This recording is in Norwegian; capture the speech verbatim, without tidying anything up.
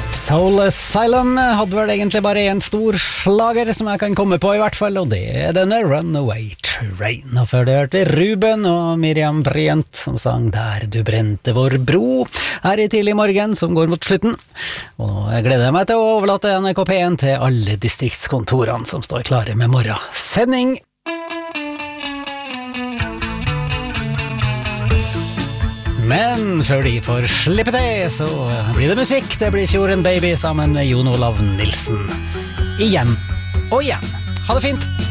Soul Asylum hadde vel egentlig bare en stor slager som jeg kan komme på i hvert fall, og det er denne Runaway Train. Og før det hørte Ruben og Miriam Bryant som sang Der du brente vår bro her i tidlig morgen som går mot slutten. Og jeg gleder meg til å overlate N R K P en til alle distriktskontorene som står klare med morgensending. Men før de får slippe det, så blir det musikk. Det blir Fjorden Baby sammen med Jon Olav Nilsen. Igjen og igjen. Ha det fint!